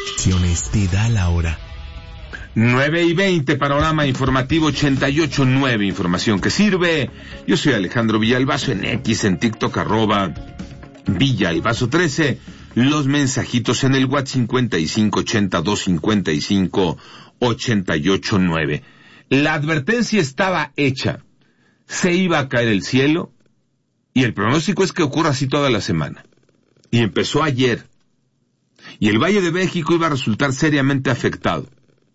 Te da la hora. 9:20, panorama informativo 88.9, información que sirve. Yo soy Alejandro Villalbazo, en X, en TikTok, @Villalbazo13. Los mensajitos en el WhatsApp 55825588.9. La advertencia estaba hecha. Se iba a caer el cielo, y el pronóstico es que ocurra así toda la semana. Y empezó ayer. Y el Valle de México iba a resultar seriamente afectado.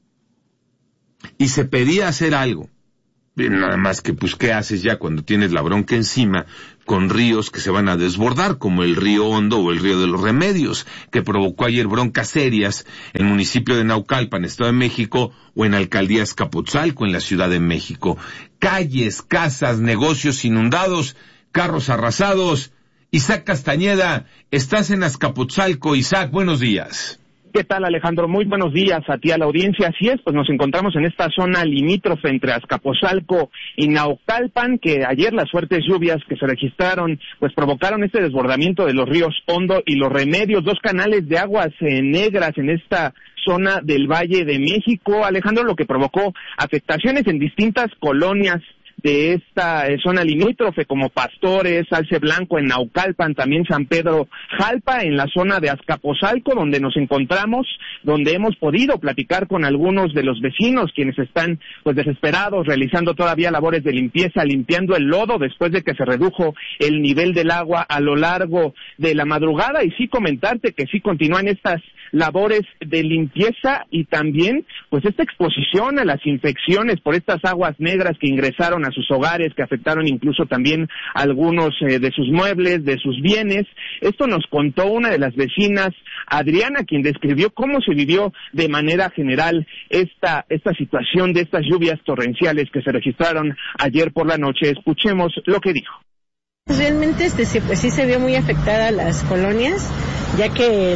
Y se pedía hacer algo. Nada más que, pues, ¿qué haces ya cuando tienes la bronca encima con ríos que se van a desbordar, como el río Hondo o el río de los Remedios, que provocó ayer broncas serias en el municipio de Naucalpan, Estado de México, o en Alcaldía Azcapotzalco, en la Ciudad de México? Calles, casas, negocios inundados, carros arrasados. Isaac Castañeda, estás en Azcapotzalco. Isaac, buenos días. ¿Qué tal, Alejandro? Muy buenos días a ti, a la audiencia. Así es, pues nos encontramos en esta zona limítrofe entre Azcapotzalco y Naucalpan, que ayer las fuertes lluvias que se registraron, pues provocaron este desbordamiento de los ríos Hondo y los Remedios, dos canales de aguas negras en esta zona del Valle de México, Alejandro, lo que provocó afectaciones en distintas colonias de esta zona limítrofe, como Pastores, Alce Blanco en Naucalpan, también San Pedro Jalpa en la zona de Azcapotzalco, donde nos encontramos, donde hemos podido platicar con algunos de los vecinos, quienes están pues desesperados, realizando todavía labores de limpieza, limpiando el lodo después de que se redujo el nivel del agua a lo largo de la madrugada. Y sí comentarte que sí continúan estas labores de limpieza y también pues esta exposición a las infecciones por estas aguas negras que ingresaron a sus hogares, que afectaron incluso también algunos de sus muebles, de sus bienes. Esto nos contó una de las vecinas, Adriana, quien describió cómo se vivió de manera general esta situación de estas lluvias torrenciales que se registraron ayer por la noche. Escuchemos lo que dijo. Realmente pues sí se vio muy afectada las colonias, ya que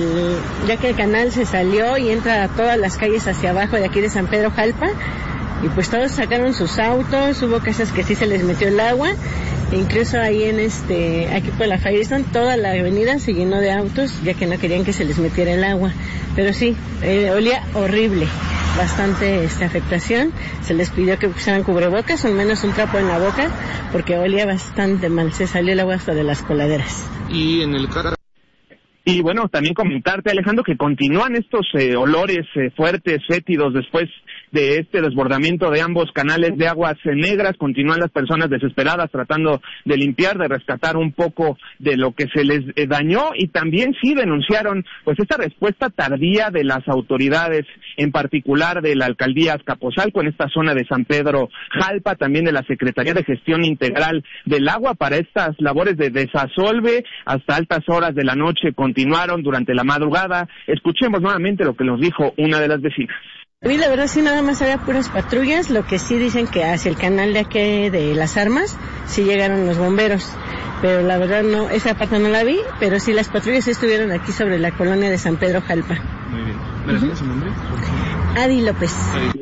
el canal se salió y entra a todas las calles hacia abajo de aquí de San Pedro Jalpa, y pues todos sacaron sus autos. Hubo casas que sí se les metió el agua, e incluso ahí aquí por la Firestone, toda la avenida se llenó de autos, ya que no querían que se les metiera el agua. Pero sí, olía horrible, bastante afectación. Se les pidió que usaran cubrebocas, o al menos un trapo en la boca, porque olía bastante mal, se salió el agua hasta de las coladeras. Y bueno, también comentarte, Alejandro, que continúan estos olores fuertes, fétidos, después de este desbordamiento de ambos canales de aguas negras. Continúan las personas desesperadas tratando de limpiar, de rescatar un poco de lo que se les dañó, y también sí denunciaron pues esta respuesta tardía de las autoridades, en particular de la Alcaldía Azcapotzalco en esta zona de San Pedro Jalpa, también de la Secretaría de Gestión Integral del Agua, para estas labores de desasolve. Hasta altas horas de la noche continuaron durante la madrugada. Escuchemos nuevamente lo que nos dijo una de las vecinas. Y la verdad sí, nada más había puras patrullas. Lo que sí dicen que hacia el canal de aquí de Las Armas sí llegaron los bomberos, pero la verdad no, esa parte no la vi, pero sí las patrullas estuvieron aquí sobre la colonia de San Pedro Jalpa. Muy bien. ¿Me das su nombre? Adi López.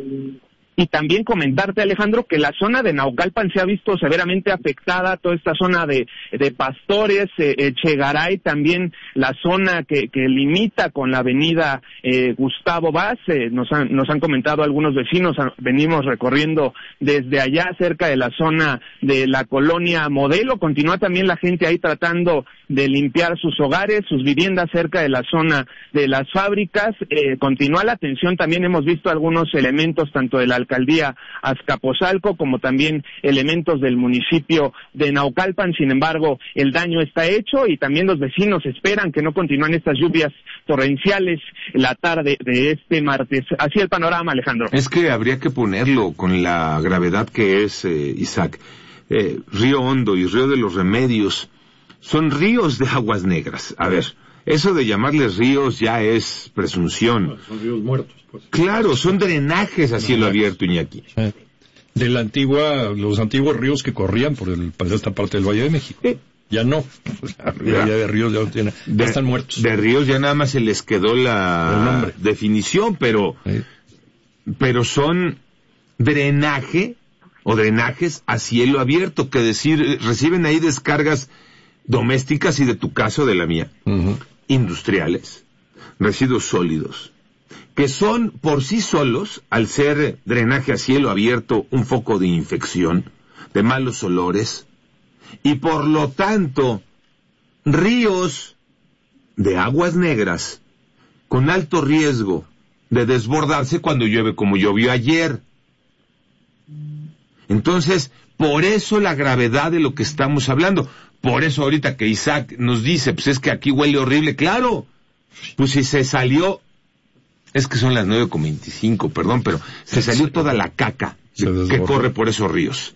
Y también comentarte, Alejandro, que la zona de Naucalpan se ha visto severamente afectada, toda esta zona de Pastores, Chegaray, también la zona que limita con la avenida Gustavo Vaz. Nos han comentado algunos vecinos, venimos recorriendo desde allá, cerca de la zona de la colonia Modelo. Continúa también la gente ahí tratando de limpiar sus hogares, sus viviendas cerca de la zona de las fábricas. Continúa la atención, también hemos visto algunos elementos tanto de la Alcaldía Azcapotzalco como también elementos del municipio de Naucalpan. Sin embargo, el daño está hecho, y también los vecinos esperan que no continúen estas lluvias torrenciales la tarde de este martes. Así el panorama, Alejandro. Es que habría que ponerlo con la gravedad que es, Isaac. Río Hondo y Río de los Remedios son ríos de aguas negras. A ver, eso de llamarles ríos ya es presunción. Son ríos muertos, pues. Claro, son drenajes a cielo abierto, Iñaki. De los antiguos ríos que corrían por esta parte del Valle de México. Ya no. Ya de ríos ya están muertos. De ríos ya nada más se les quedó la definición, pero son drenaje o drenajes a cielo abierto, que decir, reciben ahí descargas domésticas y, de tu caso, de la mía, industriales, residuos sólidos, que son por sí solos, al ser drenaje a cielo abierto, un foco de infección, de malos olores, y por lo tanto, ríos de aguas negras, con alto riesgo de desbordarse cuando llueve como llovió ayer. Entonces, por eso la gravedad de lo que estamos hablando. Por eso ahorita que Isaac nos dice, pues es que aquí huele horrible, claro. Pues si se salió, es que son las 9:25, perdón, pero se salió toda la caca que corre por esos ríos.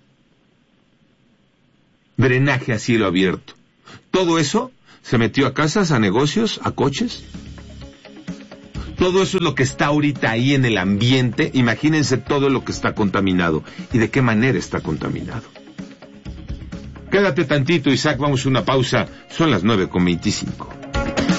Drenaje a cielo abierto. Todo eso se metió a casas, a negocios, a coches. Todo eso es lo que está ahorita ahí en el ambiente. Imagínense todo lo que está contaminado y de qué manera está contaminado. Quédate tantito, Isaac, vamos a una pausa. Son las 9:25.